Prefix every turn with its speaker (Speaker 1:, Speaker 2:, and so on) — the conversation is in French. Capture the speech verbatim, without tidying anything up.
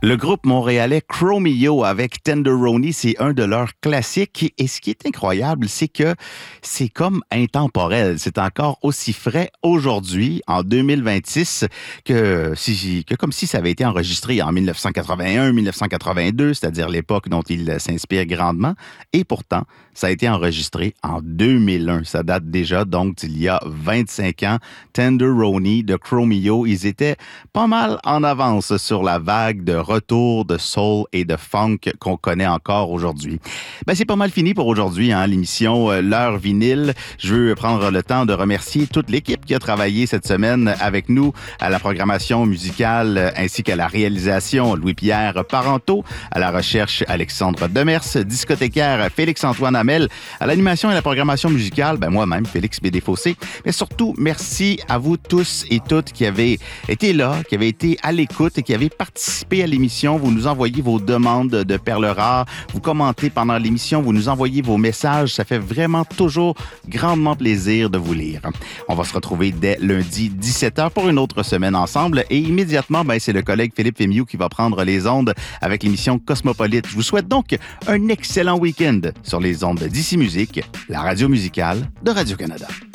Speaker 1: Le groupe montréalais Chromeo avec Tenderoni, c'est un de leurs classiques. Et ce qui est incroyable, c'est que c'est comme intemporel. C'est encore aussi frais aujourd'hui, en deux mille vingt-six, que, si, que comme si ça avait été enregistré en dix-neuf cent quatre-vingt-un, dix-neuf cent quatre-vingt-deux, c'est-à-dire l'époque dont il s'inspire grandement. Et pourtant, ça a été enregistré en deux mille un. Ça date déjà, donc, d'il y a vingt-cinq ans. Tenderoni de Chromeo, ils étaient pas mal en avance sur la vague de retour de soul et de funk qu'on connaît encore aujourd'hui. Ben, c'est pas mal fini pour aujourd'hui, hein, l'émission euh, L'heure vinyle. Je veux prendre le temps de remercier toute l'équipe qui a travaillé cette semaine avec nous à la programmation musicale euh, ainsi qu'à la réalisation. Louis-Pierre Parenteau, à la recherche Alexandre Demers, discothécaire Félix-Antoine Hamel, à l'animation et la programmation musicale, ben moi-même, Félix Bédéfossé. Mais surtout, merci à vous tous et toutes qui avez été là, qui avez été à l'écoute et qui avez participé à l'émission. Vous nous envoyez vos demandes de perles rares, vous commentez pendant l'émission, vous nous envoyez vos messages. Ça fait vraiment toujours grandement plaisir de vous lire. On va se retrouver dès lundi dix-sept heures pour une autre semaine ensemble. Et immédiatement, ben, c'est le collègue Philippe Fémiou qui va prendre les ondes avec l'émission Cosmopolite. Je vous souhaite donc un excellent week-end sur les ondes d'Ici Musique, la radio musicale de Radio-Canada.